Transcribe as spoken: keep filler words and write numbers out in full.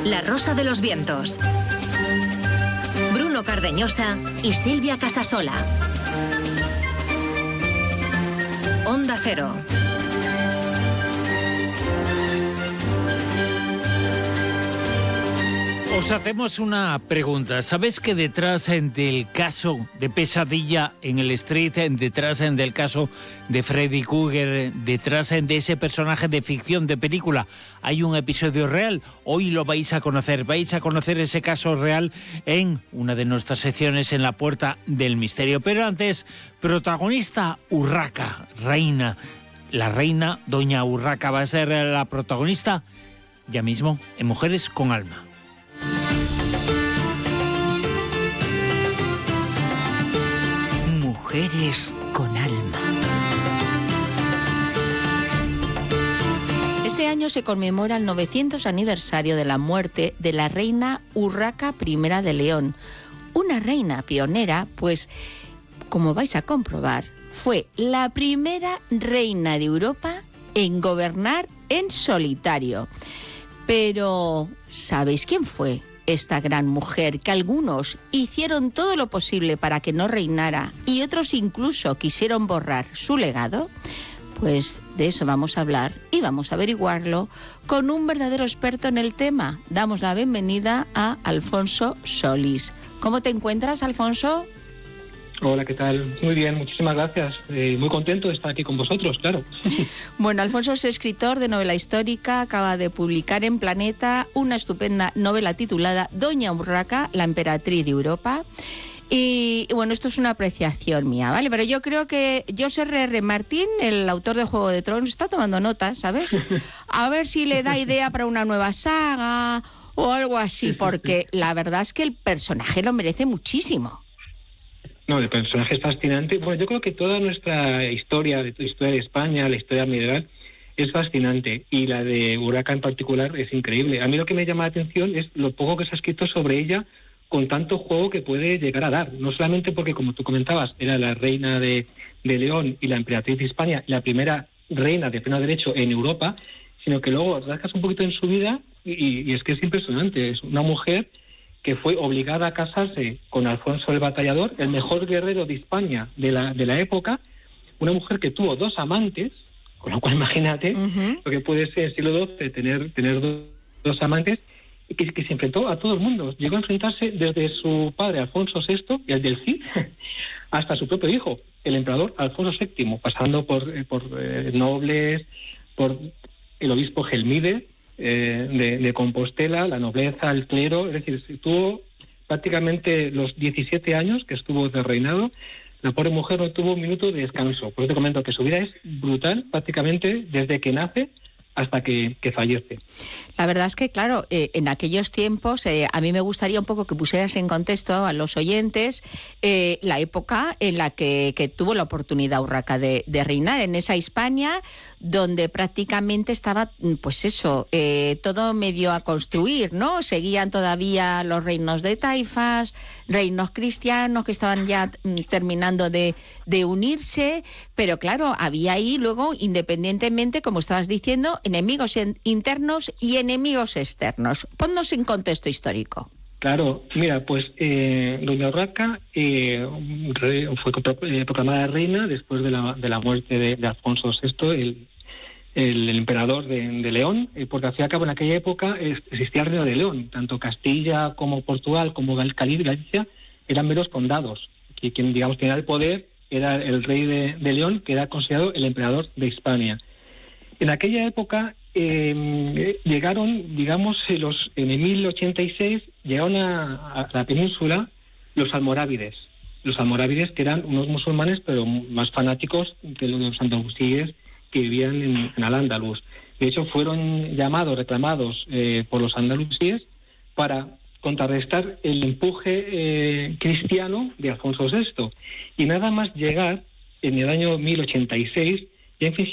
La Rosa de los Vientos. Bruno Cardeñosa y Silvia Casasola. Onda Cero. Os hacemos una pregunta. ¿Sabes que detrás del caso de Pesadilla en el Street, detrás del caso de Freddy Krueger, detrás de ese personaje de ficción, de película, hay un episodio real? Hoy lo vais a conocer. Vais a conocer ese caso real en una de nuestras secciones en La Puerta del Misterio. Pero antes, protagonista Urraca, reina. La reina, doña Urraca, va a ser la protagonista ya mismo en Mujeres con Alma. Mujeres con Alma. Este año se conmemora el novecientos aniversario de la muerte de la reina Urraca I de León. Una reina pionera, pues, como vais a comprobar, fue la primera reina de Europa en gobernar en solitario. Pero, ¿sabéis quién fue esta gran mujer que algunos hicieron todo lo posible para que no reinara y otros incluso quisieron borrar su legado? Pues de eso vamos a hablar y vamos a averiguarlo con un verdadero experto en el tema. Damos la bienvenida a Alfonso Solís. ¿Cómo te encuentras, Alfonso? Hola, ¿qué tal? Muy bien, muchísimas gracias. Eh, muy contento de estar aquí con vosotros, claro. Bueno, Alfonso es escritor de novela histórica, acaba de publicar en Planeta una estupenda novela titulada Doña Urraca, la emperatriz de Europa. Y, y bueno, esto es una apreciación mía, ¿vale? Pero yo creo que George R R. Martin, el autor de Juego de Tronos, está tomando nota, ¿sabes? A ver si le da idea para una nueva saga o algo así, porque la verdad es que el personaje lo merece muchísimo. No, el personaje es fascinante. Bueno, yo creo que toda nuestra historia, la historia de España, la historia medieval, es fascinante. Y la de Urraca en particular es increíble. A mí lo que me llama la atención es lo poco que se ha escrito sobre ella, con tanto juego que puede llegar a dar. No solamente porque, como tú comentabas, era la reina de, de León y la emperatriz de España, la primera reina de pleno derecho en Europa, sino que luego rascas un poquito en su vida y, y es que es impresionante. Es una mujer que fue obligada a casarse con Alfonso el Batallador, el mejor guerrero de España de la, de la época, una mujer que tuvo dos amantes, con lo cual imagínate uh-huh. lo que puede ser el siglo doce tener, tener dos, dos amantes, y que, que se enfrentó a todo el mundo. Llegó a enfrentarse desde su padre Alfonso sexto, el del Cid, hasta su propio hijo, el emperador Alfonso séptimo, pasando por, por eh, nobles, por el obispo Gelmide, Eh, de, de Compostela, la nobleza, el clero. Es decir, tuvo prácticamente los diecisiete años que estuvo de reinado. La pobre mujer no tuvo un minuto de descanso. Por eso te comento que su vida es brutal, prácticamente desde que nace hasta que, que fallece. La verdad es que, claro, eh, en aquellos tiempos, eh, a mí me gustaría un poco que pusieras en contexto a los oyentes eh, la época en la que, que tuvo la oportunidad Urraca de, de reinar, en esa Hispania donde prácticamente estaba, pues eso, eh, todo medio a construir, ¿no? Seguían todavía los reinos de taifas, reinos cristianos que estaban ya terminando de, de unirse, pero claro, había ahí luego, independientemente, como estabas diciendo, enemigos internos y enemigos externos. Ponnos en contexto histórico. Claro, mira, pues eh, doña Urraca eh, fue proclamada reina después de la, de la muerte de, de Alfonso sexto, el, el, el emperador de, de León, eh, porque al fin y al cabo en aquella época existía el reino de León, tanto Castilla como Portugal como Galicia eran meros condados, que quien digamos tenía el poder era el rey de, de León, que era considerado el emperador de Hispania. En aquella época eh, llegaron, digamos, los, en el mil ochenta y seis llegaron a, a la península los almorávides. Los almorávides que eran unos musulmanes, pero más fanáticos que los andalusíes que vivían en, en Al-Ándalus. De hecho, fueron llamados, reclamados eh, por los andalusíes para contrarrestar el empuje eh, cristiano de Alfonso sexto. Y nada más llegar, en el año mil ochenta y seis, ya